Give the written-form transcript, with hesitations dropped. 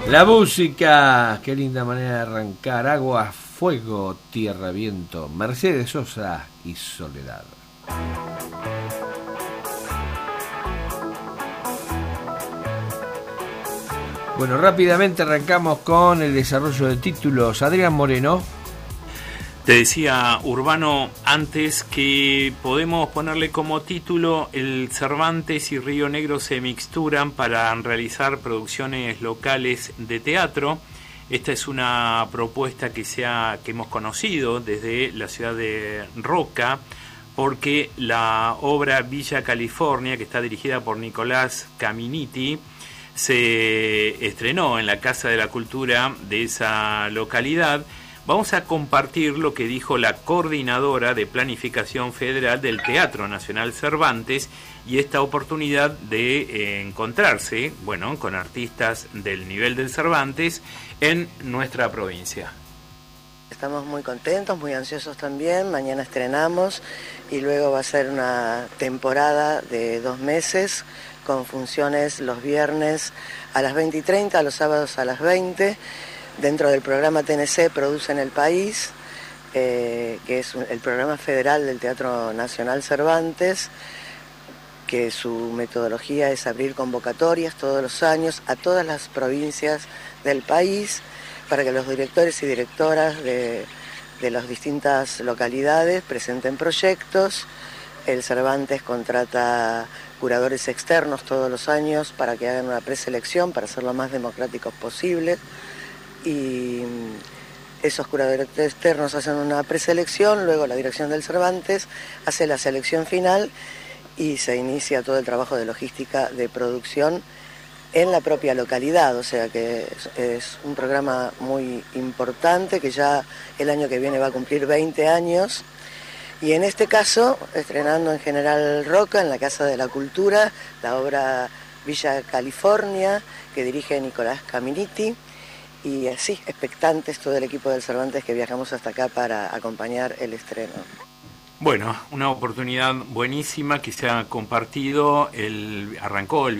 La música, qué linda manera de arrancar. Agua, fuego, tierra, viento. Mercedes Sosa y Soledad. Bueno, rápidamente arrancamos con el desarrollo de títulos. Adrián Moreno. Te decía, Urbano, antes que podemos ponerle como título: el Cervantes y Río Negro se mixturan para realizar producciones locales de teatro. Esta es una propuesta que hemos conocido desde la ciudad de Roca, porque la obra Villa California, que está dirigida por Nicolás Caminiti, se estrenó en la Casa de la Cultura de esa localidad. Vamos a compartir lo que dijo la coordinadora de Planificación Federal del Teatro Nacional Cervantes y esta oportunidad de encontrarse, con artistas del nivel del Cervantes en nuestra provincia. Estamos muy contentos, muy ansiosos también. Mañana estrenamos y luego va a ser una temporada de 2 meses con funciones los viernes a las 20:30, los sábados a las 20. Dentro del programa TNC Produce en el País, que es el programa federal del Teatro Nacional Cervantes, que su metodología es abrir convocatorias todos los años a todas las provincias del país para que los directores y directoras de las distintas localidades presenten proyectos. El Cervantes contrata curadores externos todos los años para que hagan una preselección para ser lo más democráticos posible. Y esos curadores externos hacen una preselección, luego la dirección del Cervantes hace la selección final y se inicia todo el trabajo de logística de producción en la propia localidad, o sea que es un programa muy importante que ya el año que viene va a cumplir 20 años y en este caso estrenando en General Roca, en la Casa de la Cultura, la obra Villa California que dirige Nicolás Caminiti. Y así, expectantes todo el equipo del Cervantes que viajamos hasta acá para acompañar el estreno. Bueno, una oportunidad buenísima que se ha compartido, arrancó el